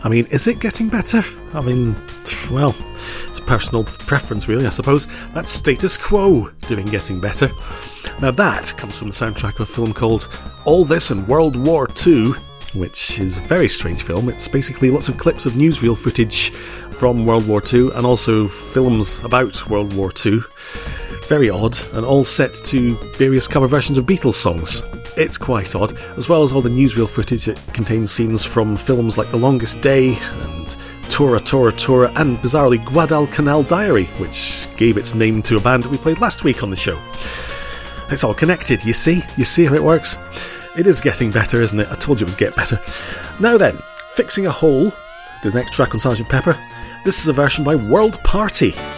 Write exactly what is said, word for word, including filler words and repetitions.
I mean, is it getting better? I mean, well, it's a personal preference really, I suppose. That's Status Quo doing Getting Better. Now that comes from the soundtrack of a film called All This and World War Two, which is a very strange film. It's basically lots of clips of newsreel footage from World War Two and also films about World War Two. Very odd, and all set to various cover versions of Beatles songs. It's quite odd, as well as all the newsreel footage. It contains scenes from films like The Longest Day and Tora Tora Tora and, bizarrely, Guadalcanal Diary, which gave its name to a band that we played last week on the show. It's all connected, you see? You see how it works? It is getting better, isn't it? I told you it would get better. Now then, Fixing a Hole, the next track on Sergeant Pepper. This is a version by World Party.